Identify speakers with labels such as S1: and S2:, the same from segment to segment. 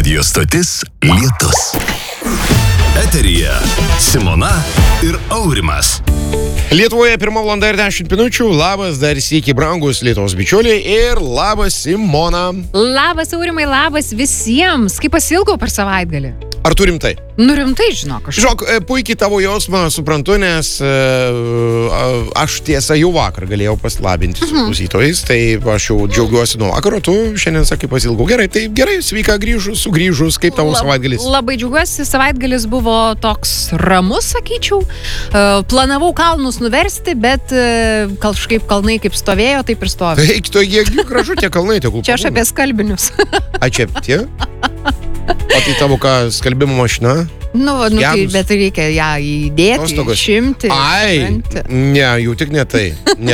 S1: Radio stotis Lietus. Eteryje Simona ir Aurimas.
S2: Lietuvoje 1 valanda ir 10 minučių. Labas dar sykį brangus Lietuvos bičiuliai ir labas Simona.
S3: Labas Aurimai, labas visiems. Kaip pasilgau per savaitgalį?
S2: Ar tu rimtai?
S3: Nu rimtai, žinok.
S2: Žinok, puikiai tavo jausmą suprantu, nes aš tiesa jau vakar galėjau pasilabinti su klausytojais, tai aš jau džiaugiuosi nuo vakaro, tu šiandien sakai pasilgau. Gerai, tai gerai, sveika sugrįžus, kaip tavo savaitgalis?
S3: Labai džiaugiuosi, savaitgalis buvo toks ramus, sakyčiau. Planavau kalnus nuversti, bet kažkaip kalnai kaip stovėjo, taip ir stovėjo.
S2: Eik, to jie gražu tie kalnai, tie kulpūnai.
S3: Čia aš apie skalbinius.
S2: A čia tie? O tai tavo ką, skalbimo mašina?
S3: Tai, bet reikia ją įdėti, išimti.
S2: Ai, ne, jau tik ne tai.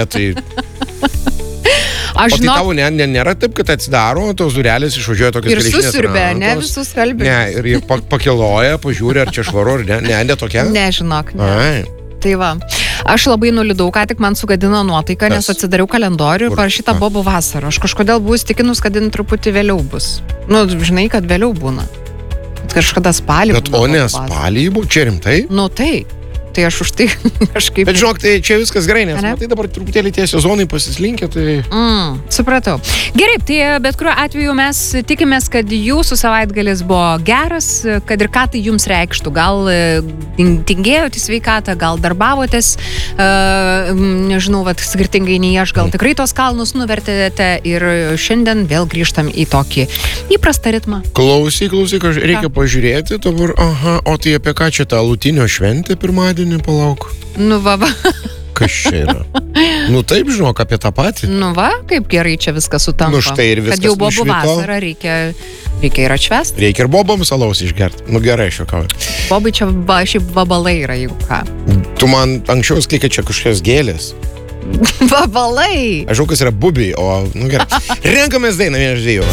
S3: Aš
S2: o tai tavo nėra taip, kad atsidaro, tos durelės išvažiuoja tokias
S3: ir susiurbė, ne visus skalbinius.
S2: Ne, ir pakiloja, pažiūri, ar čia švaru, ar ne tokia?
S3: Ne, žinok, ne.
S2: Ai.
S3: Tai va, aš labai nuliūdau, ką tik man sugadino nuotaiką, nes atsidariau kalendorių ir parašyta bobų vasara. Aš kažkodėl buvau įstikinus, kad truputį vėliau bus. Nu, žinai, kad vėliau būna. Kažkada spalį būna.
S2: Bet o ne spalį buvo, čia rimtai?
S3: Nu tai. Tai aš už tai kažkaip...
S2: Bet žinok, tai čia viskas gerai, nes tai dabar truputėlį tie sezonai pasislinkia, tai...
S3: Supratau. Gerai, tai bet kuriuo atveju mes tikimės, kad jūsų savaitgalis buvo geras, kad ir ką tai jums reikštų. Gal tingėjote į sveikatą, gal darbavotės, nežinau, skirtingai nei aš, gal tikrai tos kalnus nuvertėte ir šiandien vėl grįžtam į tokį įprastą ritmą.
S2: Klausyk, reikia pažiūrėti dabar, o tai apie ką čia ta Lutinio šventė pirmadienį? Palauk.
S3: Nu va.
S2: Kas čia yra? Nu taip, žinok, apie tą patį.
S3: Nu va, kaip gerai čia viskas sutampa.
S2: Nu štai ir viskas.
S3: Kad jau bobų vasara, reikia ir atšvest.
S2: Reikia ir bobams alaus išgerti. Nu gerai, šiokauju.
S3: Bobai čia šiaip vabalai yra, jeigu ką.
S2: Tu man anksčiau skaitai čia kažkokios gėlės.
S3: Vabalai.
S2: Aš žinau, kas yra bubiai, o nu gerai. Renkamės dainą vieną iš dviejų,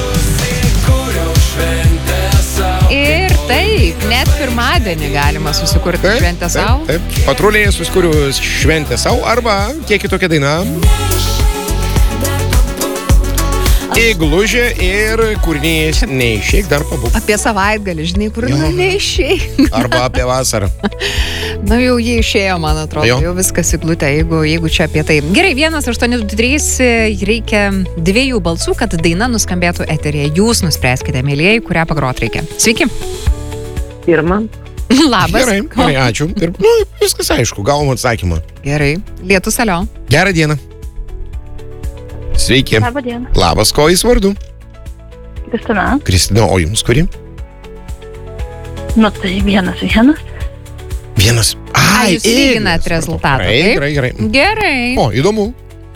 S3: Ir taip, net pirmadienį galima susikurti šventę savo.
S2: Taip. Patruliai susikuriu šventę savo arba kiek kitokia daina. Įglužė ir kūrinys Neišeik dar pabūk.
S3: Apie savaitgalį, žinai, kur neišeik.
S2: Arba apie vasarą.
S3: Na jau jie išėjo, man atrodo, jau viskas įglutė, jeigu čia apie tai. Gerai, 1-8-3 reikia 2 balsų, kad daina nuskambėtų eteryje. Jūs nuspręskite, mėlyjei, kurią pagrot reikia. Sveiki.
S4: Pirmą.
S3: Labas.
S2: Gerai, ačiū. Ir, viskas aišku, gavom atsakymą.
S3: Gerai, Lietus, alio.
S2: Gerą dieną. Sveiki.
S4: Labą dieną.
S2: Labas, ko jis vardu?
S4: Kristina.
S2: Kristina, o jums kuri?
S4: Nu tai vienas.
S3: Jūs lyginat rezultatą.
S2: Gerai.
S3: Gerai.
S2: O, įdomu.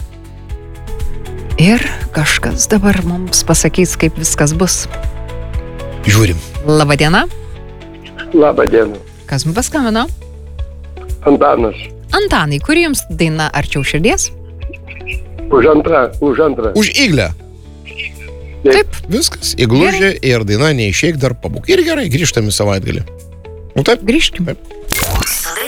S3: Ir kažkas dabar mums pasakys, kaip viskas bus.
S2: Žiūrim.
S3: Labą dieną.
S5: Labą dieną.
S3: Kas mums paskambino?
S5: Antanas.
S3: Antanai, kur jums daina arčiau širdies?
S5: Už antrą.
S2: Už Iglę.
S3: Taip.
S2: Viskas. Įglužė ir daina Neišeik dar pabūk. Ir gerai, grįžtam į savaitgalį. Nu taip.
S3: Grįžkim.
S2: Taip.